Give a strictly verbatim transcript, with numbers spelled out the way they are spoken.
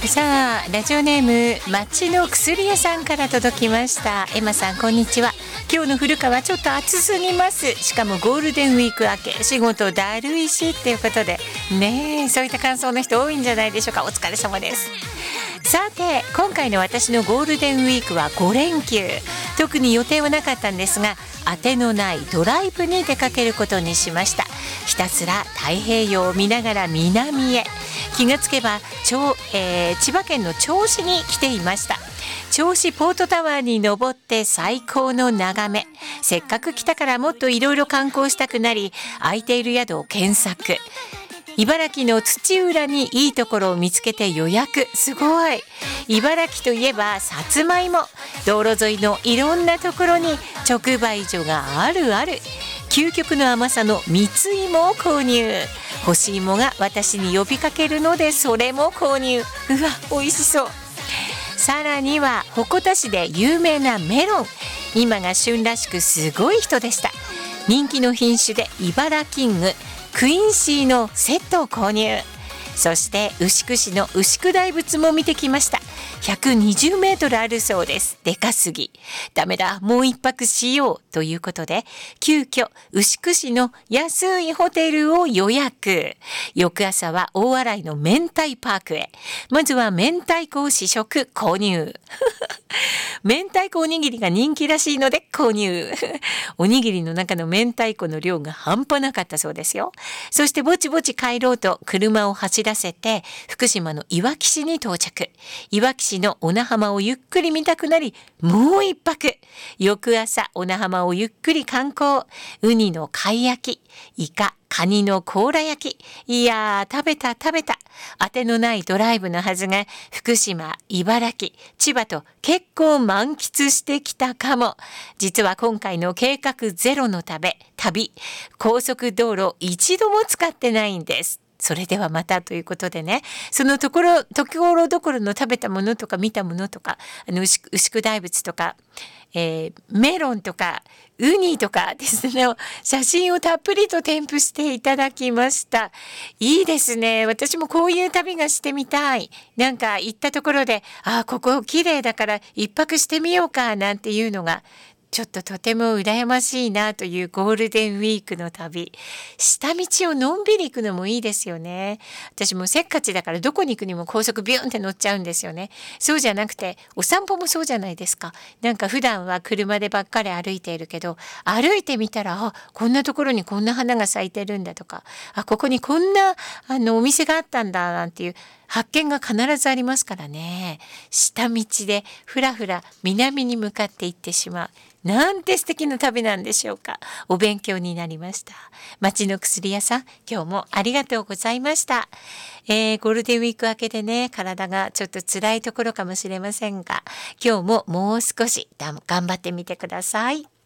さあ、ラジオネーム町の薬屋さんから届きました。エマさん、こんにちは。今日の古川ちょっと暑すぎます。しかもゴールデンウィーク明け、仕事だるいしっていうことでねえ、そういった感想の人多いんじゃないでしょうか。お疲れ様です。さて、今回の私のゴールデンウィークはご連休。特に予定はなかったんですが、当てのないドライブに出かけることにしました。ひたすら太平洋を見ながら南へ。気がつけば超、えー、千葉県の銚子に来ていました。銚子ポートタワーに登って最高の眺め。せっかく来たからもっといろいろ観光したくなり、空いている宿を検索。茨城の土浦にいいところを見つけて予約。すごい。茨城といえばさつまいも。道路沿いのいろんなところに直売所があるある。究極の甘さの蜜芋を購入。干し芋が私に呼びかけるのでそれも購入。うわ、美味しそう。さらには鉾田市で有名なメロン。今が旬らしくすごい人でした。人気の品種で茨キングクインシーのセットを購入。そして牛久市の牛久大仏も見てきました。ひゃくにじゅうメートルあるそうです。でかすぎ。ダメだ、もう一泊しようということで、急遽牛久市の安いホテルを予約。翌朝は大洗の明太パークへ。まずは明太子を試食購入。明太子おにぎりが人気らしいので購入。おにぎりの中の明太子の量が半端なかったそうですよ。そしてぼちぼち帰ろうと車を走らせて福島のいわき市に到着。いわき市の小名浜をゆっくり見たくなり、もう一泊。翌朝小名浜をゆっくり観光。ウニの貝焼き、イカ、カニの甲羅焼き。いやー、食べた食べた。当てのないドライブのはずが、福島、茨城、千葉と結構満喫してきたかも。実は今回の計画ゼロの旅、旅、高速道路一度も使ってないんです。それではまたということでね、そのところ、ところどころの食べたものとか見たものとか、あの牛久大仏とか、えー、メロンとかウニとかですね、写真をたっぷりと添付していただきました。いいですね。私もこういう旅がしてみたい。なんか行ったところで、あ、ここ綺麗だから一泊してみようかなんていうのがちょっととても羨ましいなというゴールデンウィークの旅。下道をのんびり行くのもいいですよね。私もせっかちだからどこに行くにも高速ビューンって乗っちゃうんですよね。そうじゃなくてお散歩もそうじゃないですか。なんか普段は車でばっかり歩いているけど、歩いてみたら、あ、こんなところにこんな花が咲いてるんだとか、あ、ここにこんなあのお店があったんだなんていう発見が必ずありますからね。下道でふらふら南に向かって行ってしまう。なんて素敵な旅なんでしょうか。お勉強になりました。町の薬屋さん、今日もありがとうございました。えー、ゴールデンウィーク明けでね、体がちょっと辛いところかもしれませんが、今日ももう少し頑張ってみてください。